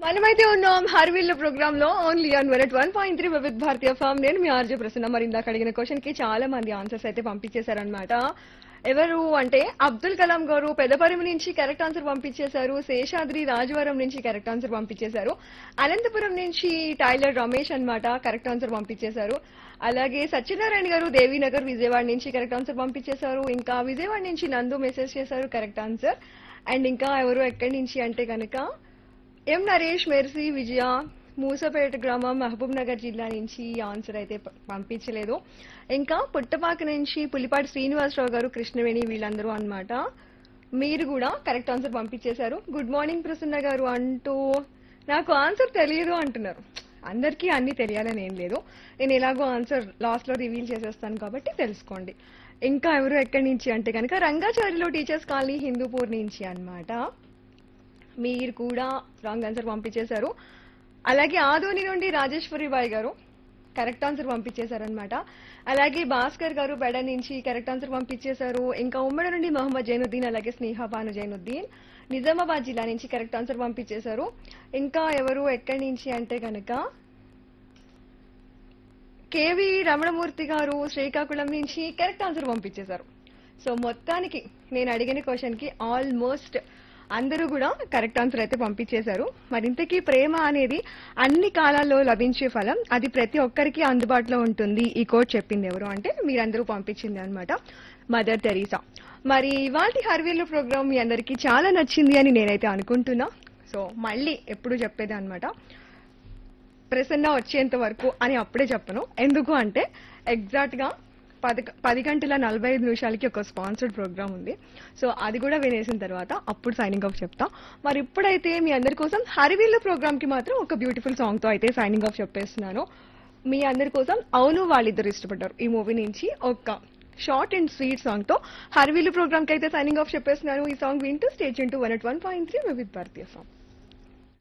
మనమైతే ఉన్నాం హర్విల్ ప్రోగ్రామ్ లో ఓన్లీ ఆన్ 101.3 వివిధ భారతీయ ఫామ్. నేను మీ ఆర్జే ప్రసన్న. మరి ఇందాక అడిగిన క్వశ్చన్ కి చాలా మంది ఆన్సర్స్ అయితే పంపించేశారనమాట. ఎవరు అంటే అబ్దుల్ కలాం గారు పెదపరిమి నుంచి కరెక్ట్ ఆన్సర్ పంపించేశారు. శేషాద్రి రాజవరం నుంచి కరెక్ట్ ఆన్సర్ పంపించేశారు. అనంతపురం నుంచి టైలర్ రమేష్ అన్నమాట కరెక్ట్ ఆన్సర్ పంపించేశారు. అలాగే సత్యనారాయణ గారు దేవీనగర్ విజయవాడ నుంచి కరెక్ట్ ఆన్సర్ పంపించేశారు. ఇంకా విజయవాడ నుంచి నందు మెసేజ్ చేశారు కరెక్ట్ ఆన్సర్. అండ్ ఇంకా ఎవరు ఎక్కడి నుంచి అంటే కనుక ఎం నరేష్, మెర్సీ, విజయ, మూసపేట గ్రామం, మహబూబ్ నగర్ జిల్లా నుంచి ఆన్సర్ అయితే పంపించలేదు. ఇంకా పుట్టపాక నుంచి పులిపాటి శ్రీనివాసరావు గారు, కృష్ణవేణి వీళ్ళందరూ అన్నమాట. మీరు కూడా కరెక్ట్ ఆన్సర్ పంపించేశారు. గుడ్ మార్నింగ్ ప్రసన్న గారు అంటూ నాకు ఆన్సర్ తెలియదు అంటున్నారు. అందరికీ అన్ని తెలియాలని ఏం లేదు. నేను ఎలాగో ఆన్సర్ లాస్ట్ లో రివీల్ చేసేస్తాను కాబట్టి తెలుసుకోండి. ఇంకా ఎవరు ఎక్కడి నుంచి అంటే కనుక రంగాచారిలో టీచర్స్ కాలనీ హిందూపూర్ నుంచి అన్నమాట. మీరు కూడా రాంగ్ ఆన్సర్ పంపించేశారు. అలాగే ఆదోని నుండి రాజేశ్వరి బాయ్ గారు కరెక్ట్ ఆన్సర్ పంపించేశారనమాట. అలాగే భాస్కర్ గారు బెడ నుంచి కరెక్ట్ ఆన్సర్ పంపించేశారు. ఇంకా ఉమ్మడి నుండి మొహమ్మద్ జైనుద్దీన్, అలాగే స్నేహబాను జైనుద్దీన్ నిజామాబాద్ జిల్లా నుంచి కరెక్ట్ ఆన్సర్ పంపించేశారు. ఇంకా ఎవరు ఎక్కడి నుంచి అంటే కనుక కేవి రమణమూర్తి గారు శ్రీకాకుళం నుంచి కరెక్ట్ ఆన్సర్ పంపించేశారు. సో మొత్తానికి నేను అడిగిన క్వశ్చన్ కి ఆల్మోస్ట్ అందరూ కూడా కరెక్ట్ ఆన్సర్ అయితే పంపించేశారు. మరింతకీ ప్రేమ అనేది అన్ని కాలాల్లో లభించే ఫలం, అది ప్రతి ఒక్కరికి అందుబాటులో ఉంటుంది. ఈ కోట్ చెప్పింది ఎవరు అంటే మీరందరూ పంపించింది అనమాట, మదర్ తెరీసా. మరి ఇవాళ హర్వీల్ ప్రోగ్రామ్ మీ అందరికీ చాలా నచ్చింది అని నేనైతే అనుకుంటున్నా. సో మళ్ళీ ఎప్పుడు చెప్పేది అనమాట, ప్రసన్న వచ్చేంత వరకు అని అప్పుడే చెప్పను. ఎందుకు అంటే ఎగ్జాక్ట్ గా 10:45 ఒక స్పాన్సర్డ్ ప్రోగ్రామ్ ఉంది. సో అది కూడా వినేసిన తర్వాత అప్పుడు సైనింగ్ ఆఫ్ చెప్తా. మరి ఇప్పుడైతే మీ అందరి కోసం హరివిల్లు ప్రోగ్రామ్ కి మాత్రం ఒక బ్యూటిఫుల్ సాంగ్ తో అయితే సైనింగ్ ఆఫ్ చెప్పేస్తున్నాను. మీ అందరి కోసం అవును వాళ్ళిద్దరు ఇష్టపడ్డారు ఈ మూవీ నుంచి ఒక షార్ట్ అండ్ స్వీట్ సాంగ్ తో హరివిల్లు ప్రోగ్రామ్ కి అయితే సైనింగ్ ఆఫ్ చెప్పేస్తున్నాను. ఈ సాంగ్ వింటూ స్టేజ్ ఇంటూ 101.3 వివిధ భారతీయ ఫామ్.